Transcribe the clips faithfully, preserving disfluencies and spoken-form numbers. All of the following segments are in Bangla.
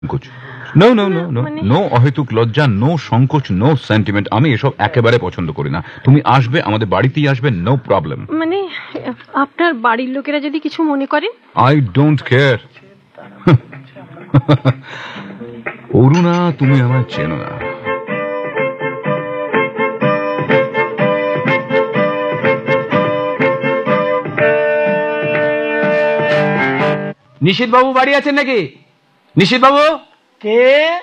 No no no no no অহেতুক লজ্জা, নো সংকোচ, নো সেন্টিমেন্ট। আমি এসব একেবারে পছন্দ করি না। তুমি আসবে, আমাদের বাড়িতেই আসবে, নো প্রবলেম। মানে আপনার বাড়ির লোকেরা যদি কিছু মনে করেন? I don't care. অরুণা, তুমি আমার চেনো না। নিশীথ বাবু বাড়ি আছেন নাকি? নিশীথ বাবু? কে?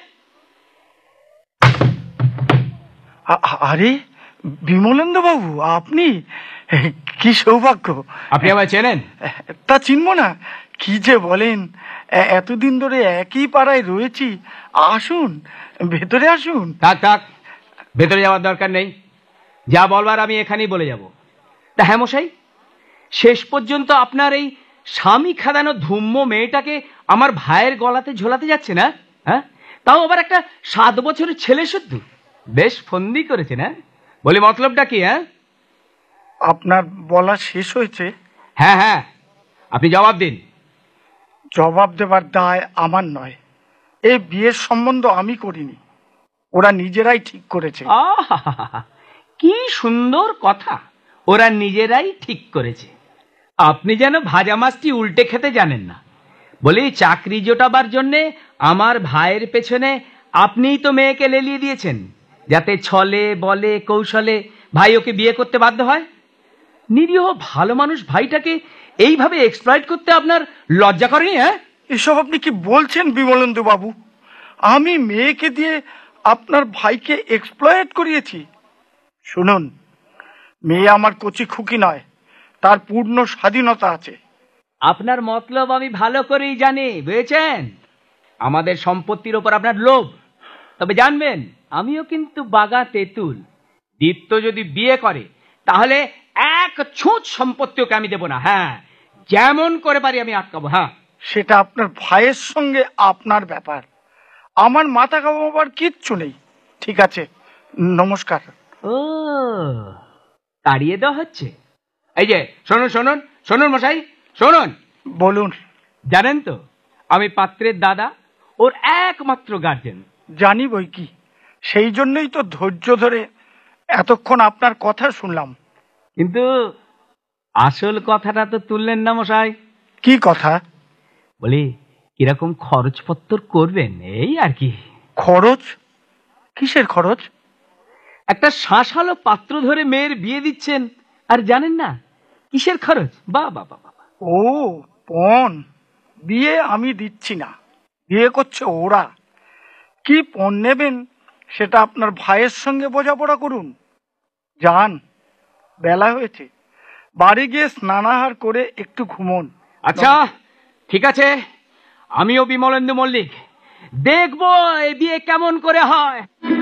আরে বিমলেন্দু বাবু, আপনি? কি সৌভাগ্য। আপনি আমায় চেনেন? তা চিনব না? কি যে বলেন, এতদিন ধরে একই পাড়ায় রয়েছি। আসুন, ভেতরে আসুন। থাক থাক, ভেতরে যাওয়ার দরকার নেই। যা বলবার আমি এখানেই বলে যাব। তা হ্যাঁ মশাই, শেষ পর্যন্ত আপনার এই স্বামী খাদানো ধূম্য মেয়েটাকে আমার ভাইয়ের গলাতে ঝোলাতে যাচ্ছে না? হ্যাঁ, তাও আবার একটা সাত বছরের ছেলে শুদ্ধ। বেশ ফন্দি করেছে না? বলি মতলবটা কি? হ্যাঁ, আপনার বলা শেষ হয়েছে? হ্যাঁ হ্যাঁ, আপনি জবাব দিন। জবাব দেবার দায় আমার নয়। এই বিয়ের সম্বন্ধ আমি করিনি, ওরা নিজেরাই ঠিক করেছে। আহা, কি সুন্দর কথা! ওরা নিজেরাই ঠিক করেছে। আপনি যেন ভাজা মাছটি উল্টে খেতে জানেন না। বলি, চাকরি জোটাবার জন্যে আমার ভাইয়ের পেছনে আপনিই তো মেয়েকে লেলিয়ে দিয়েছেন, যাতে ছলে বলে কৌশলে ভাই ওকে বিয়ে করতে বাধ্য হয়। নিরীহ ভালো মানুষ ভাইটাকে এইভাবে এক্সপ্লয়েট করতে আপনার লজ্জা করেনি? হ্যাঁ, এসব আপনি কি বলছেন বিমলেন্দু বাবু? আমি মেয়েকে দিয়ে আপনার ভাইকে এক্সপ্লয়েট করিয়েছি? শুনুন, মেয়ে আমার কচি খুকি নয়, তার পূর্ণ স্বাধীনতা আছে। আপনার মতলব আমি ভালো করেই জানি, বুঝেছেন? আমাদের সম্পত্তির ওপর আপনার লোভ। তবে জানবেন, আমিও কিন্তু বাগা তেঁতুল। দীপ্ত যদি বিয়ে করে তাহলে এক ছুঁচ সম্পত্তি ওকে আমি দেব না। হ্যাঁ, যেমন করে পারি আমি আটকাবো। হ্যাঁ, সেটা আপনার ভাইয়ের সঙ্গে আপনার ব্যাপার, আমার মাথা কামাবার কিচ্ছু নেই। ঠিক আছে, নমস্কার। ও, তাড়িয়ে দেওয়া হচ্ছে? এই যে শুনুন শুনুন শুনুন মশাই, শুনুন। বলুন। জানেন তো, আমি পাত্রের দাদা, ওর একমাত্র গার্জেন। জানি বই কি, সেই জন্যই তো ধৈর্য ধরে এতক্ষণ আপনার কথা শুনলাম। কিন্তু আসল কথাটা তো তুললেন না মশাই। কি কথা? বলি, কিরকম খরচপত্র করবেন এই আর কি। খরচ? কিসের খরচ? একটা শাঁসালো পাত্র ধরে মেয়ের বিয়ে দিচ্ছেন, আর জানেন না কিসের খরচ? বা বাবা বাবা। ও পণ, বিয়ে আমি দিচ্ছি না, বিয়ে করছে ওরা। কি পণ নেবেন সেটা আপনার ভাইয়ের সঙ্গে বোঝাপড়া করুন। যান, বেলা হয়েছে, বাড়ি গিয়ে স্নানাহার করে একটু ঘুমোন। আচ্ছা ঠিক আছে, আমিও বিমলেন্দু মল্লিক, দেখবো এ বিয়ে কেমন করে হয়।